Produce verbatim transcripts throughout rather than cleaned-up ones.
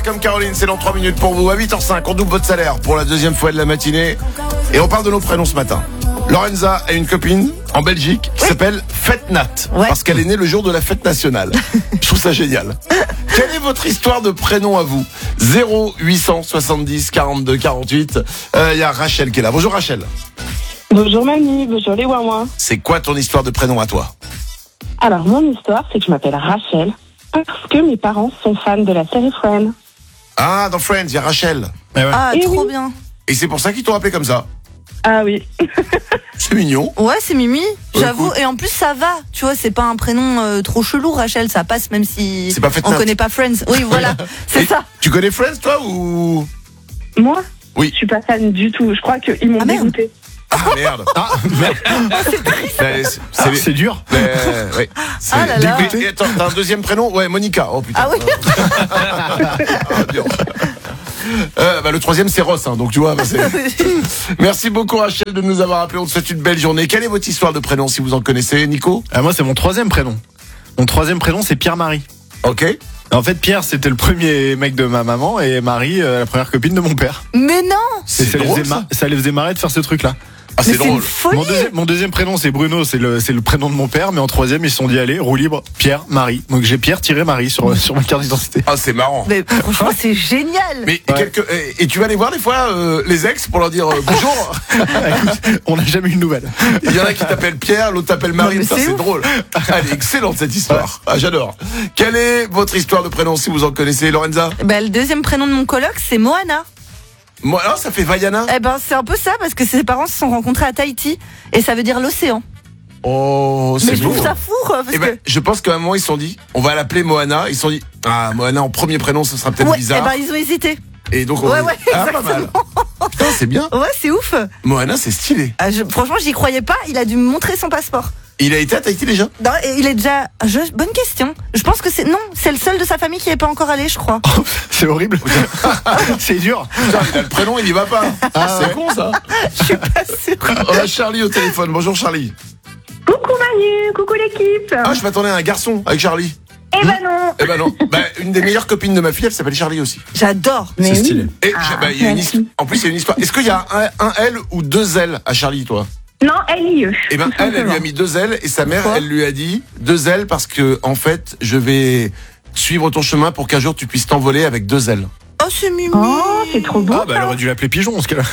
comme Caroline, c'est dans trois minutes pour vous. À huit heures cinq, on double votre salaire pour la deuxième fois de la matinée. Et on parle de nos prénoms ce matin. Lorenza a une copine en Belgique qui oui. s'appelle Fetnat, ouais. parce qu'elle est née le jour de la fête nationale. Je trouve ça génial. Quelle est votre histoire de prénom à vous? Zéro huit cent soixante-dix quarante-deux quarante-huit. Il euh, y a Rachel qui est là. Bonjour Rachel. Bonjour mamie, bonjour les Wawa. C'est quoi ton histoire de prénom à toi? Alors mon histoire, c'est que je m'appelle Rachel parce que mes parents sont fans de la série Friends. Ah, dans Friends, il y a Rachel. Eh ouais. Ah, Et trop oui. bien. Et c'est pour ça qu'ils t'ont appelé comme ça. Ah oui. C'est mignon. Ouais, c'est Mimi, Ouais, j'avoue. cool. Et en plus, ça va. Tu vois, c'est pas un prénom euh, trop chelou, Rachel. Ça passe même si C'est pas on Fetnat. connaît pas Friends. Oui, voilà, c'est Et ça. Tu connais Friends toi ou? Moi, Oui. je suis pas fan du tout. Je crois qu'ils m'ont Ah, merde. dégoûté. Ah merde. Ah, merde. C'est triste. Ben, c'est- Ah, c'est- c'est dur. Ben, ouais. C'est Ah là là. dégoûté. Et attends, t'as un deuxième prénom? Ouais, Monica. Oh putain. Ah oui. Ah, bien. Euh, bah, le troisième c'est Ross, hein, donc tu vois. Bah, c'est... Merci beaucoup Rachel de nous avoir appelé. On te souhaite une belle journée. Quelle est votre histoire de prénom si vous en connaissez, Nico? Ah, moi, c'est mon troisième prénom. Mon troisième prénom, c'est Pierre-Marie. Ok. En fait, Pierre, c'était le premier mec de ma maman et Marie, euh, la première copine de mon père. Mais non. Et C'est ça, les drôle, faisait ça. ma- ça les faisait marrer de faire ce truc-là. Ah, Mais c'est c'est une drôle. folie. Mon, deuxi- mon deuxième prénom, c'est Bruno, c'est le, c'est le prénom de mon père, mais en troisième, ils se sont dit, allez, roue libre, Pierre, Marie. Donc j'ai Pierre-Marie sur, sur ma carte d'identité. Ah, c'est marrant. Mais franchement, c'est génial. Mais Ouais. quelques... et, et tu vas les voir des fois euh, les ex pour leur dire euh, bonjour. Écoute, on n'a jamais eu de nouvelles. Il y en a qui t'appellent Pierre, l'autre t'appelle Marie. Non, mais Ça c'est c'est ouf. drôle. Elle est excellente cette histoire. Ah, j'adore. Quelle est votre histoire de prénom si vous en connaissez, Lorenza? Bah, le deuxième prénom de mon coloc, c'est Moana. Moi, alors, ça fait Vaiana. Eh ben, c'est un peu ça parce que ses parents se sont rencontrés à Tahiti et ça veut dire l'océan. Oh, Mais c'est je beau. trouve ça fou, quoi, parce Eh ben, que. je pense qu'à un moment ils se sont dit, on va l'appeler Moana. Ils se sont dit, ah Moana en premier prénom, ce sera peut-être Ouais, eh bizarre. ben, ils ont hésité. Et donc on Ouais, dit, ouais, ah pas mal. Putain, c'est bien. Ouais, c'est ouf. Moana, c'est stylé. Ah, je- franchement, j'y croyais pas. Il a dû me montrer son passeport. Il a été à Tahiti déjà? Non, et il est déjà. Je- Bonne question. Je pense que c'est. Non, c'est le seul de sa famille qui n'est pas encore allé, je crois. C'est horrible. C'est dur. Putain, il a le prénom, il y va pas. Ah, c'est ouais. con ça. Je suis pas sûre. On a Charlie au téléphone. Bonjour Charlie. Coucou Manu, coucou l'équipe. Ah, je m'attendais à un garçon avec Charlie. Eh ben non. Eh ben non. Bah, une des meilleures copines de ma fille, elle s'appelle Charlie aussi. J'adore. Mais C'est stylé. oui. Et Ah, j'ai- bah, il y a une merci. histoire. En plus, il y a une histoire. Est-ce qu'il y a un, un L ou deux L à Charlie, toi? Non, elle y est. Eh ben, tout elle, elle lui a simplement. mis deux ailes et sa mère, Pourquoi elle lui a dit deux ailes parce que, en fait, je vais suivre ton chemin pour qu'un jour tu puisses t'envoler avec deux ailes. Oh, c'est Mimi. Oh, c'est trop beau. Ah, bah, elle aurait dû l'appeler Pigeon, en ce cas-là.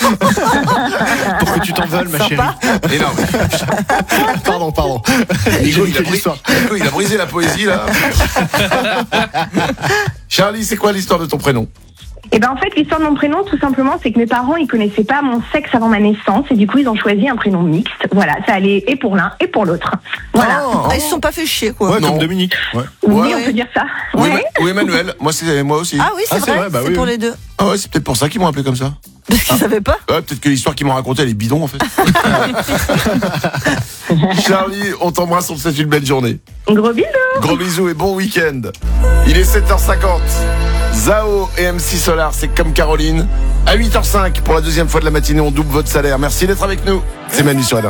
Pour que tu t'envoles, ma chérie. Sympa. Et non, Pardon, pardon. Nico, J'ai il a, une brisé, histoire. Nico, il a brisé la poésie, là. Charlie, c'est quoi l'histoire de ton prénom? Eh ben en fait, l'histoire de mon prénom, tout simplement, c'est que mes parents, ils connaissaient pas mon sexe avant ma naissance et du coup, ils ont choisi un prénom mixte. Voilà, ça allait et pour l'un et pour l'autre. Voilà. Ah, ils se sont pas fait chier, quoi. Ouais, Non. comme Dominique. Ouais. Oui, ouais. on peut dire ça. Ou, Ouais. Emma- ou Emmanuel. Moi, c'est moi aussi. Ah oui, c'est Ah, c'est vrai. vrai, bah c'est oui, pour oui. les deux. Ah ouais, c'est peut-être pour ça qu'ils m'ont appelé comme ça. Parce qu'ils savaient pas. Ouais, peut-être que l'histoire qu'ils m'ont racontée, elle est bidon, en fait. Charlie, on t'embrasse, on te souhaite une belle journée. Gros bisous. Gros bisous et bon week-end. Il est sept heures cinquante. Zao et M C Solar, c'est comme Caroline. À huit heures cinq, pour la deuxième fois de la matinée, on double votre salaire. Merci d'être avec nous. C'est Manu sur la